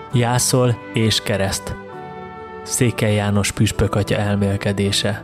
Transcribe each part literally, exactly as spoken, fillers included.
Jászol és kereszt. Székely János püspökatya elmélkedése.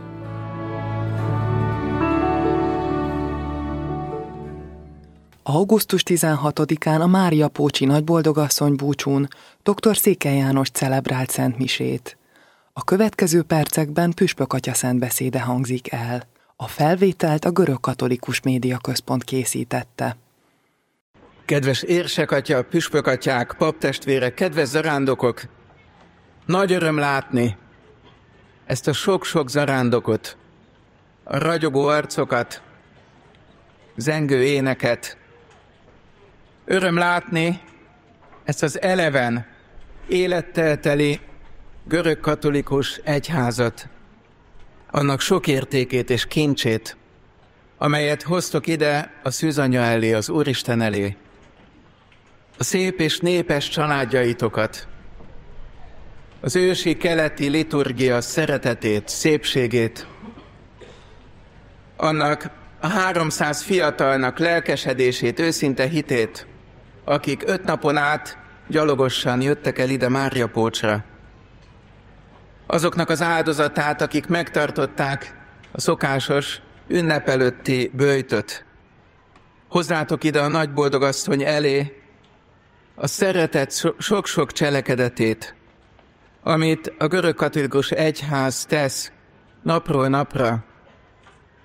augusztus tizenhatodikán a Máriapócsi Nagyboldogasszony búcsún dr. Székely János celebrált szentmisét. A következő percekben püspökatya szentbeszéde hangzik el. A felvételt a Görögkatolikus Média Központ készítette. Kedves érsekatya, püspökatyák, paptestvérek, kedves zarándokok! Nagy öröm látni ezt a sok-sok zarándokot, a ragyogó arcokat, zengő éneket. Öröm látni ezt az eleven, élettel teli görögkatolikus egyházat, annak sok értékét és kincsét, amelyet hoztok ide a szűzanya elé, az Úristen elé. A szép és népes családjaitokat, az ősi keleti liturgia szeretetét, szépségét, annak a háromszáz fiatalnak lelkesedését, őszinte hitét, akik öt napon át gyalogosan jöttek el ide Máriapócsra. Azoknak az áldozatát, akik megtartották a szokásos ünnep előtti böjtöt. Hozzátok ide a Nagyboldogasszony elé a szeretet sok-sok cselekedetét, amit a görögkatolikus egyház tesz napról napra